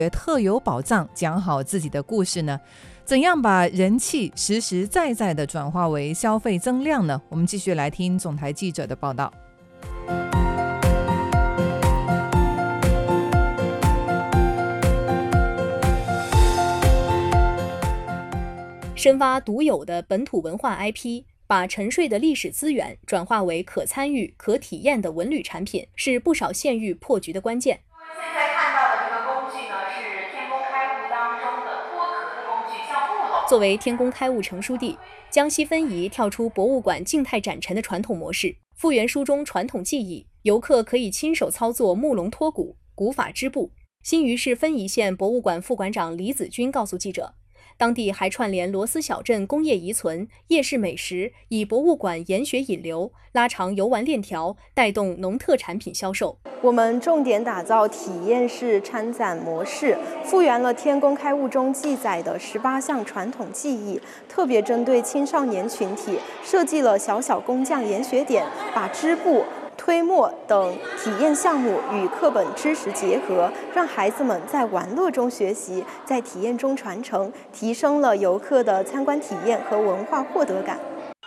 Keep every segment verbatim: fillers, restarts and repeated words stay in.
特有宝藏，讲好自己的故事呢？怎样把人气实实在在的转化为消费增量呢？我们继续来听总台记者的报道。 深挖独有的本土文化 I P， 把沉睡的历史资源转化为可参与、可体验的文旅产品，是不少县域破局的关键。 现在看到的这个工具呢，是天工开物当中的脱壳的工具，像木篓。 作为天工开物成书地，江西分宜跳出博物馆静态展陈的传统模式，复原书中传统技艺，游客可以亲手操作木笼脱骨、古法织布。新余市分宜县博物馆副馆长李子军告诉记者，当地还串联螺丝小镇工业遗存、夜市美食，以博物馆研学引流，拉长游玩链条，带动农特产品销售。 我们重点打造体验式参展模式，复原了天工开物中记载的十八项传统技艺，特别针对青少年群体设计了小小工匠研学点，把织布、推磨等体验项目与课本知识结合，让孩子们在玩乐中学习，在体验中传承，提升了游客的参观体验和文化获得感。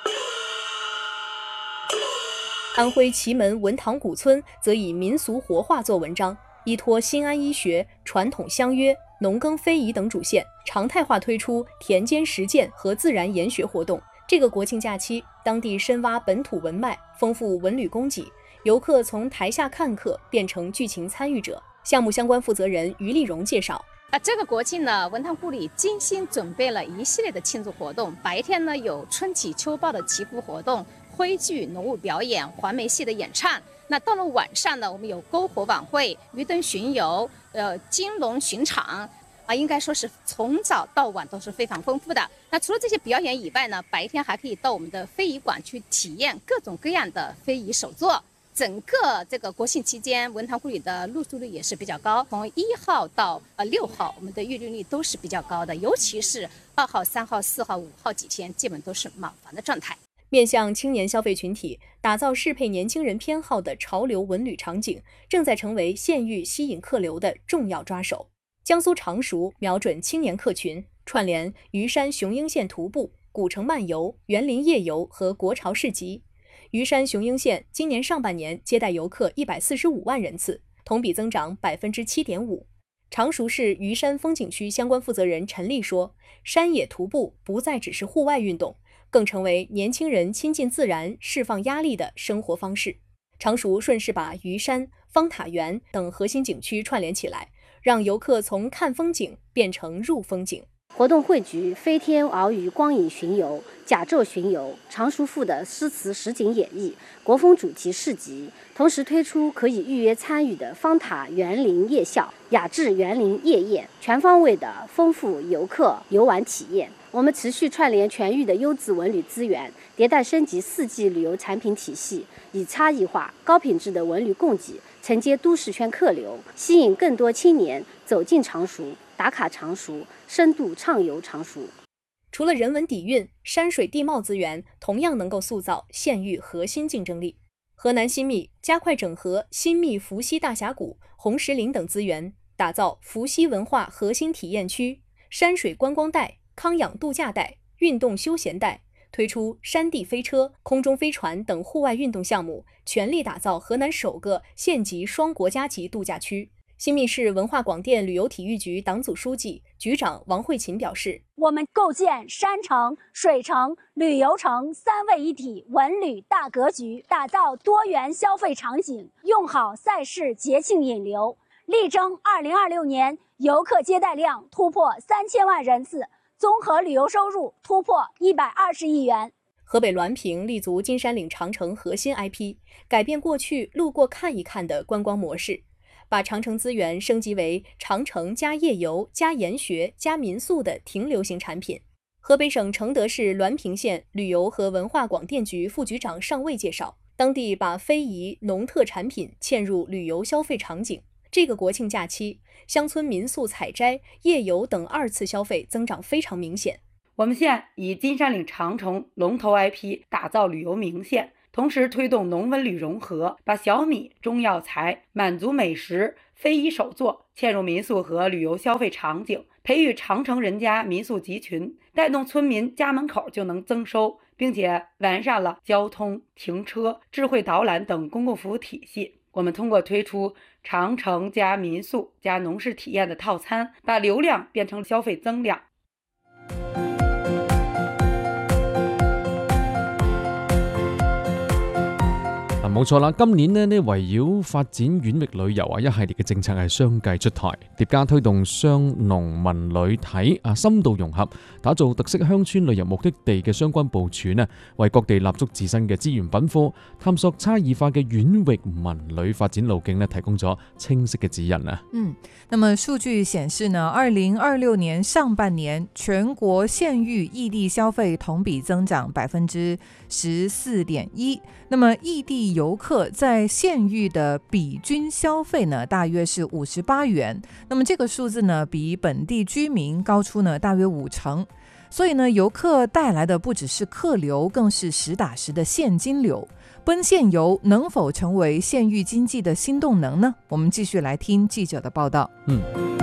安徽祁门文塘古村则以民俗活化做文章，依托新安医学、传统相约、农耕非遗等主线，常态化推出田间实践和自然研学活动。这个国庆假期，当地深挖本土文脉，丰富文旅供给，游客从台下看客变成剧情参与者。项目相关负责人于丽荣介绍， 啊，这个国庆呢，文塘故里精心准备了一系列的庆祝活动。白天呢，有春祈秋报的祈福活动，徽剧、农务表演、黄梅戏的演唱。那到了晚上呢，我们有篝火晚会、鱼灯巡游、呃金龙巡场。啊，应该说是从早到晚都是非常丰富的。那除了这些表演以外呢，白天还可以到我们的非遗馆去体验各种各样的非遗手作。整个这个国庆期间，文塘故里的入住率也是比较高，从一号到呃六号，我们的预订率都是比较高的，尤其是二号、三号、四号、五号几天，基本都是满房的状态。 面向青年消费群体，打造适配年轻人偏好的潮流文旅场景，正在成为县域吸引客流的重要抓手。江苏常熟瞄准青年客群，串联虞山雄鹰县徒步、古城漫游、园林夜游和国潮市集。虞山雄鹰县今年上半年接待游客一百四十五万人次，同比增长 百分之七点五。常熟市虞山风景区相关负责人陈丽说，山野徒步不再只是户外运动，更成为年轻人亲近自然、释放压力的生活方式。常熟顺势把虞山、方塔园等核心景区串联起来，让游客从看风景变成入风景。 活动汇聚飞天鳌鱼光影巡游、甲胄巡游、常熟赋的诗词实景演绎、国风主题市集，同时推出可以预约参与的方塔园林夜校、雅致园林夜宴，全方位的丰富游客游玩体验。我们持续串联全域的优质文旅资源，迭代升级四季旅游产品体系，以差异化、高品质的文旅供给承接都市圈客流，吸引更多青年走进常熟、打卡常熟、深度畅游常熟。 除了人文底蕴，山水地貌资源同样能够塑造县域核心竞争力。河南新密加快整合新密伏羲大峡谷、红石林等资源，打造伏羲文化核心体验区、山水观光带、康养度假带、运动休闲带，推出山地飞车、空中飞船等户外运动项目，全力打造河南首个县级双国家级度假区。新密市文化广电旅游体育局党组书记、局长王慧琴表示， 我们构建山城、水城、旅游城三位一体文旅大格局，打造多元消费场景，用好赛事节庆引流，力争二零二六年游客接待量突破三千万人次，综合旅游收入突破一百二十亿元。 河北滦平立足金山岭长城核心 I P， 改变过去路过看一看的观光模式，把长城资源升级为长城加夜游加研学加民宿的停留型产品。河北省承德市滦平县旅游和文化广电局副局长尚卫介绍，当地把非遗农特产品嵌入旅游消费场景。这个国庆假期，乡村民宿采摘、夜游等二次消费增长非常明显。 我们县以金山岭长城龙头 I P 打造旅游名县， 同时推动农文旅融合，把小米、中药材、满族美食、非遗手作嵌入民宿和旅游消费场景，培育长城人家民宿集群，带动村民家门口就能增收，并且完善了交通、停车、智慧导览等公共服务体系。我们通过推出长城加民宿加农事体验的套餐，把流量变成消费增量。 冇錯啦，今年呢，呢圍繞發展遠域旅遊啊，一系列嘅政策係相繼出台，疊加推動商農民旅體啊深度融合，打造特色鄉村旅遊目的地嘅相關部署呢，為各地立足自身嘅資源品貨，探索差異化嘅遠域文旅發展路徑呢，提供咗清晰嘅指引啊。 嗯，那麼數據顯示呢，二零二六年上半年全國縣域異地消費同比增長百分之十四點一，那麼異地遊客在縣域的比均消費呢，大約是五十八元。那麼這個數字呢，比本地居民高出呢大約五成。所以呢，遊客帶來的不只是客流，更是實打實的現金流。奔現遊能否成為縣域經濟的新動能呢？我們繼續來聽記者的報道。 嗯。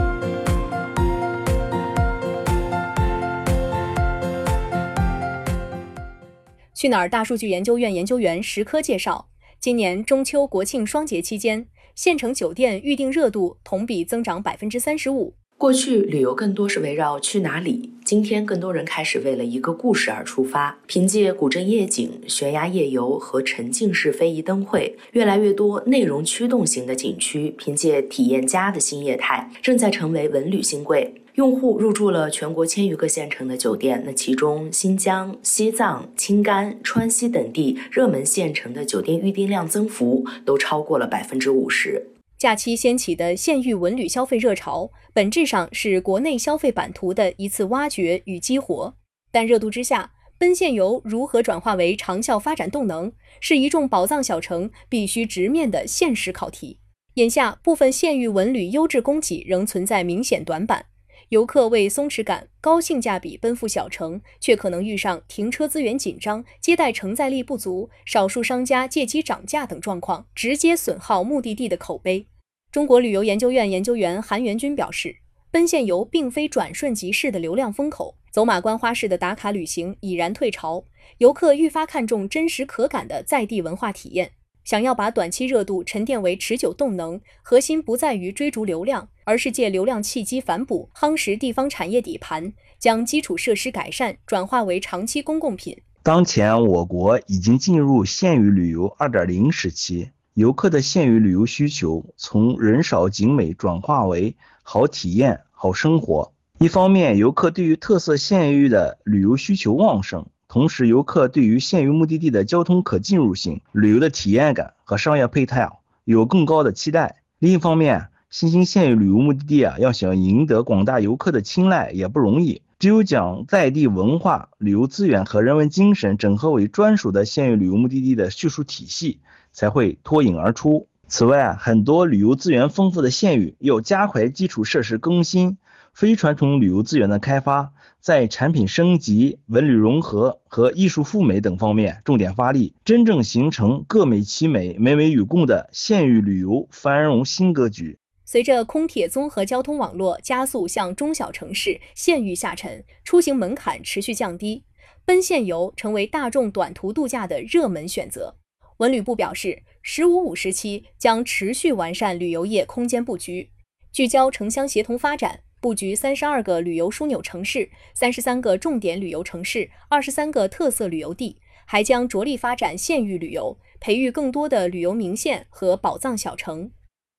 去哪兒大數據研究院研究員石科介紹，今年中秋國慶雙節期間，縣城酒店預訂熱度同比增長百分之三十五。 過去旅遊更多是圍繞去哪裡，今天更多人開始為了一個故事而出發。憑借古鎮夜景、懸崖夜遊和沉浸式非遺燈會，越來越多內容驅動型的景區，憑借體驗家的新業態，正在成為文旅新貴。用戶入住了全國千餘個縣城的酒店，那其中新疆、西藏、青甘、川西等地熱門縣城的酒店預訂量增幅都超過了百分之五十。 假期掀起的縣域文旅消費熱潮，本質上是國內消費版圖的一次挖掘與激活。但熱度之下，奔現遊如何轉化為長效發展動能，是一眾寶藏小城必須直面的現實考題。眼下，部分縣域文旅優質供給仍存在明顯短板。遊客為鬆弛感、高性價比奔赴小城，卻可能遇上停車資源緊張、接待承載力不足、少數商家借機漲價等狀況，直接損耗目的地的口碑。中國旅遊研究院研究員韓元軍表示，奔現遊並非轉瞬即逝的流量風口，走馬觀花式的打卡旅行已然退潮，遊客愈發看重真實可感的在地文化體驗。想要把短期熱度沉澱為持久動能，核心不在於追逐流量，而是借流量契機反哺，夯實地方產業底盤，將基礎設施改善轉化為長期公共品。 當前我國已經進入縣域旅遊 二點零 時期，遊客的縣域旅遊需求從人少景美轉化為好體驗、好生活。一方面，遊客對於特色縣域的旅遊需求旺盛，同時遊客對於縣域目的地的交通可進入性、旅遊的體驗感和商業配套有更高的期待。另一方面，新興縣域旅遊目的地啊，要想贏得廣大遊客的青睞也不容易，只有將在地文化、旅遊資源和人文精神整合為專屬的縣域旅遊目的地的敘述體系，才會脫穎而出。此外，很多旅遊資源豐富的縣域要加快基礎設施更新、非傳統旅遊資源的開發，在產品升級、文旅融合和藝術赴美等方面重點發力，真正形成各美其美、美美與共的縣域旅遊繁榮新格局。 隨着空鐵綜合交通網絡加速向中小城市、縣域下沉，出行門檻持續降低，奔現遊成為大眾短途度假的熱門選擇。文旅部表示，十五五時期將持續完善旅遊業空間佈局，聚焦城鄉協同發展，佈局三十二個旅遊樞紐城市、三十三個重點旅遊城市、二十三個特色旅遊地，還將着力發展縣域旅遊，培育更多的旅遊名縣和寶藏小城。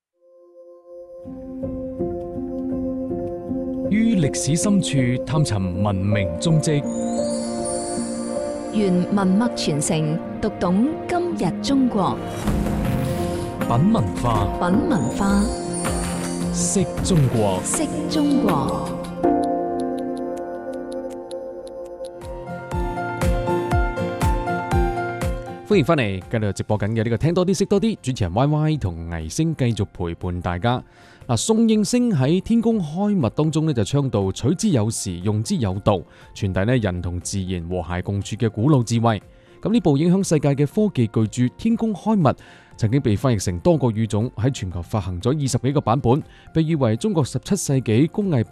於歷史深處探尋文明蹤跡， 願文脈傳承，讀懂今日中國。 品文化， 品文化， 識中國， 識中國。 歡迎翻嚟，繼續直播緊嘅呢個聽多啲識多啲，主持人 Y Y 同倪星繼續陪伴大家。嗱，宋應星喺天工開物當中咧就倡導取之有時，用之有道，傳遞咧人同自然和諧共處嘅古老智慧。 咁呢部影響世界嘅科技巨著《天工開物》曾經被翻譯成多個語種，喺全球發行咗二十幾個版本，被譽為中國十七世紀工藝